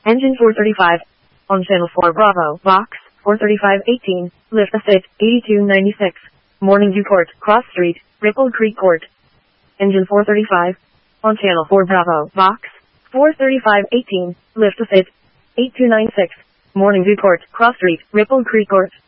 Engine 435. On channel 4 Bravo, box 43518, lift assist 8296. Morning View Court, Cross Street, Ripple Creek Court. Engine 435. On channel 4 Bravo, box 43518, lift assist 8296. Morning View Court, Cross Street, Ripple Creek Court.